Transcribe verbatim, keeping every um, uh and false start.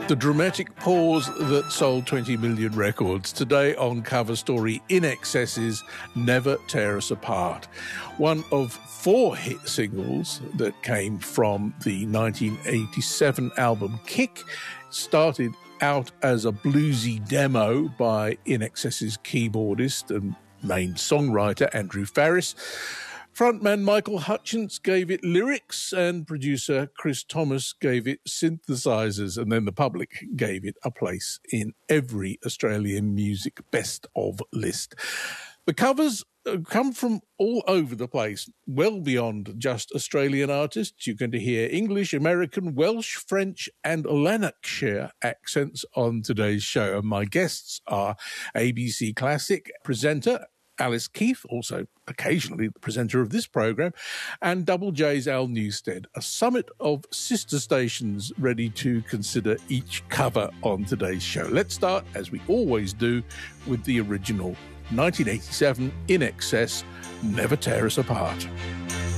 The dramatic pause that sold twenty million records. Today on Cover Story, In Excess's Never Tear Us Apart. One of four hit singles that came from the nineteen eighty-seven album Kick. Started out as a bluesy demo by In Excess's keyboardist and main songwriter Andrew Farriss. Frontman Michael Hutchence gave it lyrics and producer Chris Thomas gave it synthesizers, and then the public gave it a place in every Australian music best of list. The covers come from all over the place, well beyond just Australian artists. You're going to hear English, American, Welsh, French and Lanarkshire accents on today's show. And my guests are A B C Classic presenter Alice Keith, also occasionally the presenter of this programme, and Double J's Al Newstead, a summit of sister stations ready to consider each cover on today's show. Let's start, as we always do, with the original nineteen eighty-seven In Excess, Never Tear Us Apart.